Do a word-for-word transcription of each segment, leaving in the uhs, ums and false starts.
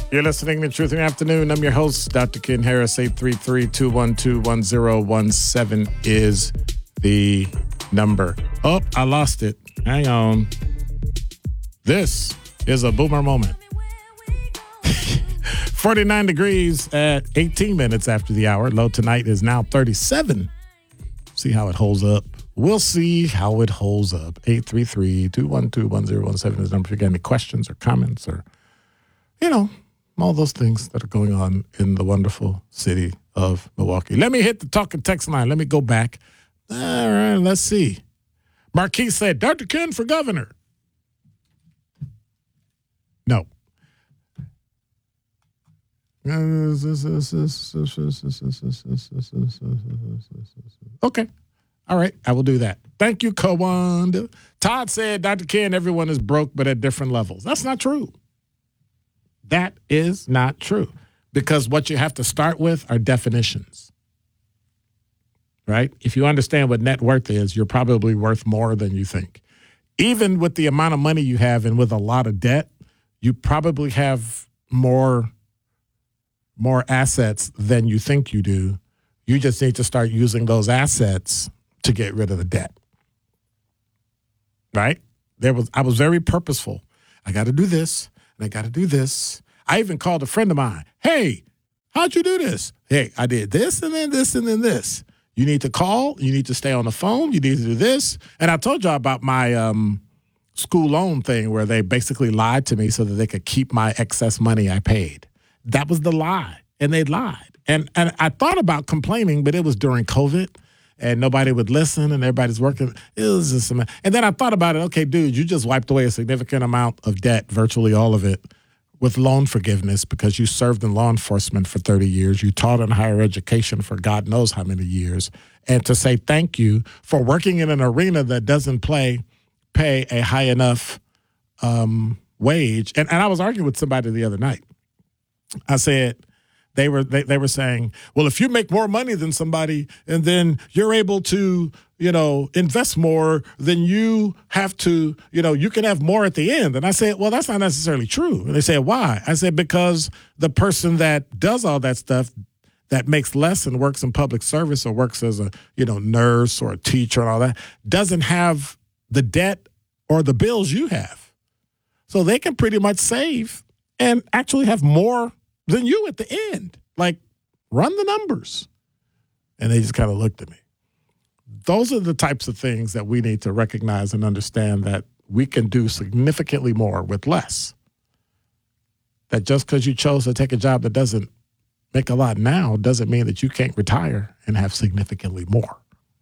You're listening to Truth in the Afternoon. I'm your host, Doctor Ken Harris. eight three three, two one two, one zero one seven is the number. Oh, I lost it. Hang on. This is a boomer moment. forty-nine degrees at eighteen minutes after the hour. Low tonight is now thirty-seven. See how it holds up. We'll see how it holds up. eight three three, two one two, one zero one seven is the number. If you got any questions or comments or, you know, all those things that are going on in the wonderful city of Milwaukee. Let me hit the talk and text line. Let me go back. All right, let's see. Marquis said, Doctor Ken for governor. No. Okay. All right. I will do that. Thank you, Kawanda. Todd said, Doctor Ken, everyone is broke, but at different levels. That's not true. That is not true. Because what you have to start with are definitions. Right? If you understand what net worth is, you're probably worth more than you think. Even with the amount of money you have and with a lot of debt, you probably have more, more assets than you think you do. You just need to start using those assets to get rid of the debt. Right? There was I was very purposeful. I got to do this, and I got to do this. I even called a friend of mine. Hey, how'd you do this? Hey, I did this, and then this, and then this. You need to call. You need to stay on the phone. You need to do this. And I told y'all about my um, school loan thing where they basically lied to me so that they could keep my excess money I paid. That was the lie, and they lied. And and I thought about complaining, but it was during COVID, and nobody would listen, and everybody's working. It was just, and then I thought about it. Okay, dude, you just wiped away a significant amount of debt, virtually all of it, with loan forgiveness because you served in law enforcement for thirty years. You taught in higher education for God knows how many years. And to say thank you for working in an arena that doesn't play, pay a high enough um, wage. And, and I was arguing with somebody the other night. I said, They were they, they were saying, well, if you make more money than somebody and then you're able to, you know, invest more, then you have to, you know, you can have more at the end. And I said, well, that's not necessarily true. And they said, why? I said, because the person that does all that stuff that makes less and works in public service or works as a, you know, nurse or a teacher and all that doesn't have the debt or the bills you have. So they can pretty much save and actually have more than you at the end. Like, run the numbers. And they just kind of looked at me. Those are the types of things that we need to recognize and understand that we can do significantly more with less. That just because you chose to take a job that doesn't make a lot now doesn't mean that you can't retire and have significantly more.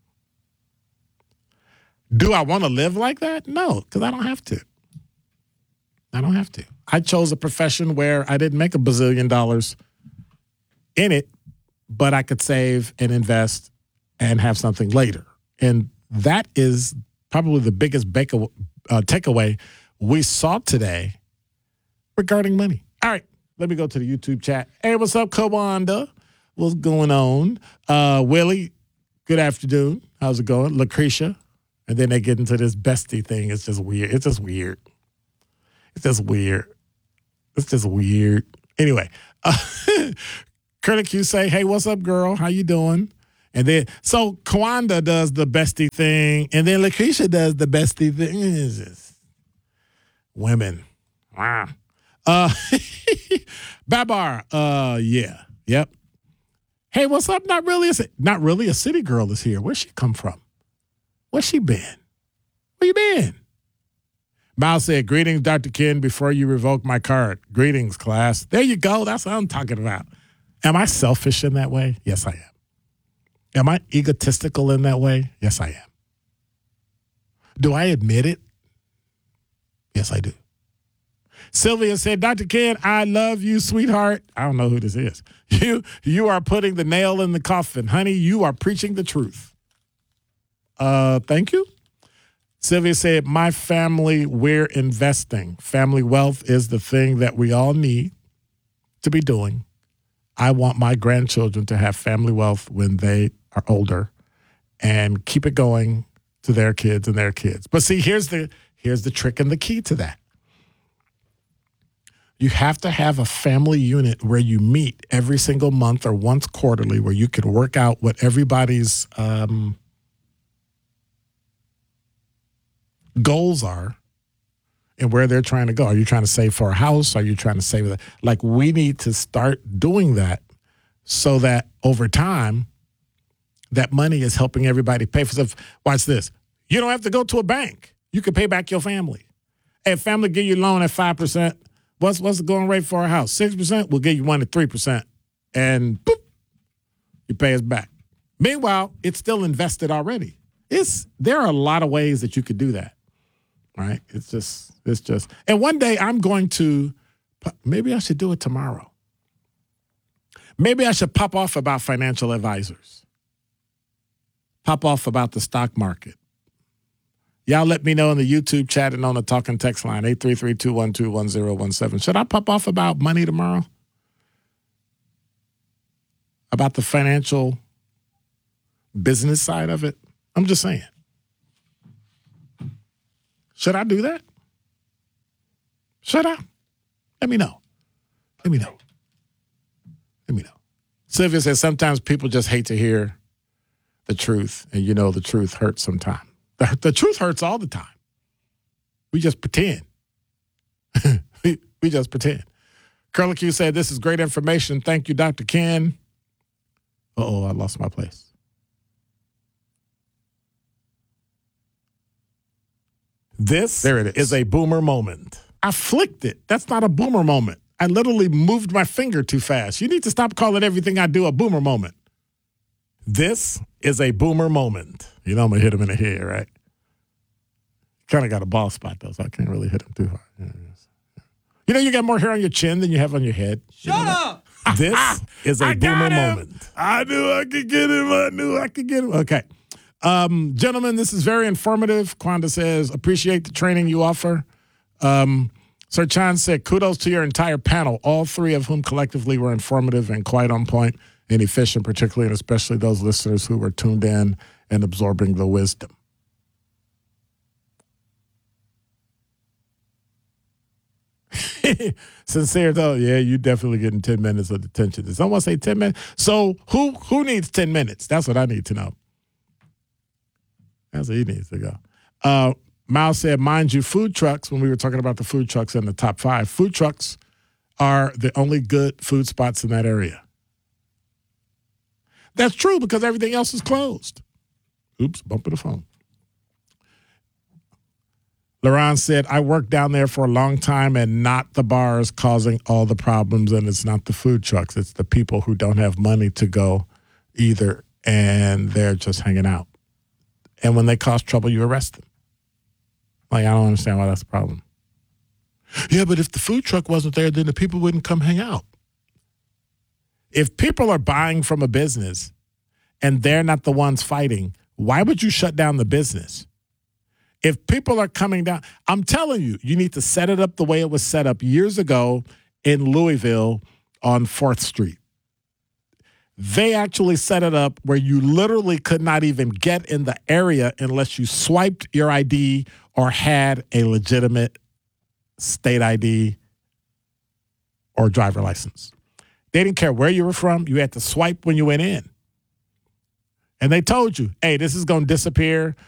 Do I want to live like that? No, because I don't have to. I don't have to. I chose a profession where I didn't make a bazillion dollars in it, but I could save and invest and have something later. And that is probably the biggest bakeaway, uh, takeaway we saw today regarding money. All right, let me go to the YouTube chat. Hey, what's up, Kawanda? What's going on? Uh, Willie, good afternoon. How's it going? Lucretia. And then they get into this bestie thing. It's just weird. It's just weird. It's just weird. It's just weird. Anyway, uh, Curtis Q say, hey, what's up, girl? How you doing? And then, so Kawanda does the bestie thing, and then Lucretia does the bestie thing. It's just women. Wow. Uh, Babar, uh, yeah, yep. Hey, what's up? Not really, a, not really a city girl is here. Where's she come from? Where's she been? Where you been? Miles said, greetings, Doctor Ken, before you revoke my card. Greetings, class. There you go. That's what I'm talking about. Am I selfish in that way? Yes, I am. Am I egotistical in that way? Yes, I am. Do I admit it? Yes, I do. Sylvia said, Doctor Ken, I love you, sweetheart. I don't know who this is. You, you are putting the nail in the coffin. Honey, you are preaching the truth. Uh, thank you. Sylvia said, my family, we're investing. Family wealth is the thing that we all need to be doing. I want my grandchildren to have family wealth when they are older and keep it going to their kids and their kids. But see, here's the here's the trick and the key to that. You have to have a family unit where you meet every single month or once quarterly where you can work out what everybody's um, goals are and where they're trying to go. Are you trying to save for a house? Are you trying to save? Like, we need to start doing that so that over time, that money is helping everybody pay for stuff. Watch this. You don't have to go to a bank. You can pay back your family. Hey, if family give you a loan at five percent, what's, what's the going rate for a house? six percent? We'll give you one at three percent. And boop, you pay us back. Meanwhile, it's still invested already. It's There are a lot of ways that you could do that, right? It's just, it's just. And one day I'm going to, maybe I should do it tomorrow. Maybe I should pop off about financial advisors. Pop off about the stock market. Y'all let me know in the YouTube chat and on the talking text line, eight three three, two one two, one zero one seven. Should I pop off about money tomorrow? About the financial business side of it? I'm just saying. Should I do that? Should I? Let me know. Let me know. Let me know. Sylvia says sometimes people just hate to hear the truth, and you know the truth hurts sometimes. The, the truth hurts all the time. We just pretend. we, we just pretend. Curly Q said, this is great information. Thank you, Doctor Ken. Uh-oh, I lost my place. This there it is. is a boomer moment. I flicked it. That's not a boomer moment. I literally moved my finger too fast. You need to stop calling everything I do a boomer moment. This is a boomer moment. You know I'm going to hit him in the head, right? Kind of got a bald spot, though, so I can't really hit him too hard. Yeah, yeah. You know you got more hair on your chin than you have on your head. Shut you know up! This is a I boomer moment. I knew I could get him. I knew I could get him. Okay. Um, gentlemen, this is very informative. Kwanda says, appreciate the training you offer. Um, Sir Chan said, kudos to your entire panel, all three of whom collectively were informative and quite on point and efficient, particularly and especially those listeners who were tuned in and absorbing the wisdom. Sincere though, yeah, you definitely getting ten minutes of attention. Did someone say ten minutes? So who who needs ten minutes? That's what I need to know. That's what he needs to go. Uh, Miles said, mind you, food trucks, when we were talking about the food trucks in the top five, food trucks are the only good food spots in that area. That's true because everything else is closed. Oops, bumping the phone. Laron said, I worked down there for a long time and not the bars causing all the problems, and it's not the food trucks. It's the people who don't have money to go either, and they're just hanging out. And when they cause trouble, you arrest them. Like, I don't understand why that's a problem. Yeah, but if the food truck wasn't there, then the people wouldn't come hang out. If people are buying from a business and they're not the ones fighting, why would you shut down the business? If people are coming down, I'm telling you, you need to set it up the way it was set up years ago in Louisville on fourth Street. They actually set it up where you literally could not even get in the area unless you swiped your I D or had a legitimate state I D or driver license. They didn't care where you were from. You had to swipe when you went in. And they told you, hey, this is going to disappear.